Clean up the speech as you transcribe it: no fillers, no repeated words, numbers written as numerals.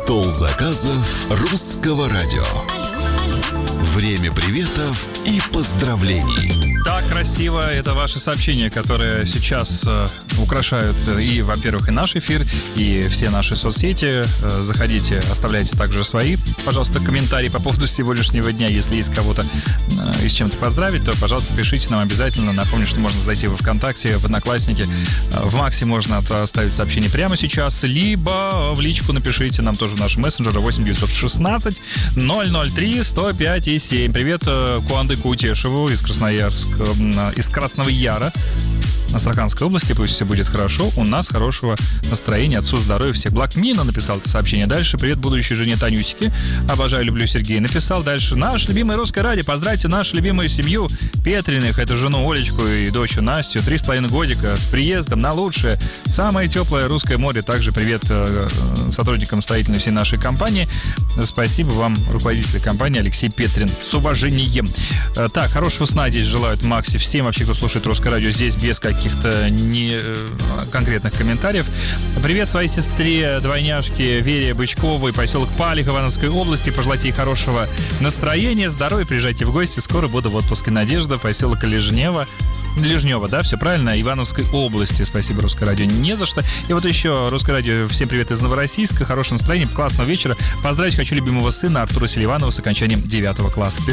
Стол заказов русского радио. Время приветов и поздравлений. Так красиво это ваши сообщения, которые сейчас украшают и, во-первых, и наш эфир, и все наши соцсети. Заходите, оставляйте также свои, пожалуйста, комментарии по поводу сегодняшнего дня. Если есть кого-то и с чем-то поздравить, то, пожалуйста, пишите нам обязательно. Напомню, что можно зайти в ВКонтакте, в Одноклассники. В Максе можно оставить сообщение прямо сейчас, либо в личку напишите нам тоже в нашем мессенджере 8 916 003 105 и 7. Привет Куандыку Утешеву из Красноярска, из Красного Яра, Астраханской области. Пусть все будет хорошо. У нас хорошего настроения, отцу здоровья, всех благ. Мина написал это сообщение. Дальше. Привет будущей жене Танюсике. Обожаю, люблю Сергей. Написал дальше. Наш любимый русское радио. Поздравьте нашу любимую семью Петриных. Это жену Олечку и дочь Настю. 3,5 годика. С приездом на лучшее. Самое теплое русское море. Также привет сотрудникам строительной всей нашей компании. Спасибо вам, руководитель компании Алексей Петрин. С уважением. Так, хорошего сна здесь желают Макси всем вообще, кто слушает русское радио здесь без каких-то не конкретных комментариев. Привет своей сестре, двойняшке Вере Бычковой, поселок Палих Ивановской области. Пожелайте ей хорошего настроения, здоровья, приезжайте в гости. Скоро буду в отпуске. Надежда, поселок Лежнева, да, все правильно, Ивановской области. Спасибо, Русское радио, не за что. И вот еще Русское радио, всем привет из Новороссийска, хорошего настроения, классного вечера. Поздравить хочу любимого сына Артура Селиванова с окончанием 9 класса.